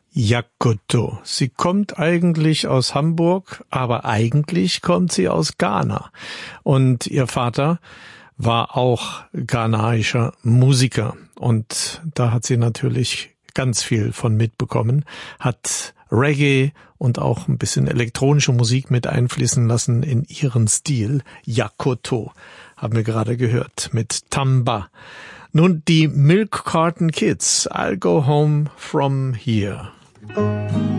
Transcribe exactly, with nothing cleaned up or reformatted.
Yakoto. Sie kommt eigentlich aus Hamburg, aber eigentlich kommt sie aus Ghana. Und ihr Vater war auch ghanaischer Musiker. Und da hat sie natürlich ganz viel von mitbekommen, hat Reggae und auch ein bisschen elektronische Musik mit einfließen lassen in ihren Stil. Yakoto haben wir gerade gehört mit Tamba. Nun die Milk Carton Kids, I'll Go Home From Here.